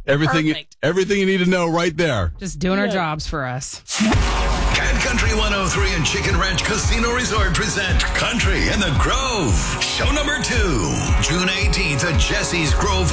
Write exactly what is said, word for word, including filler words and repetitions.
Everything, Perfect. everything you need to know right there. Just doing our jobs for us. Cat Country one oh three and Chicken Ranch Casino Resort present Country in the Grove. Show number two, June eighteenth at Jesse's Grove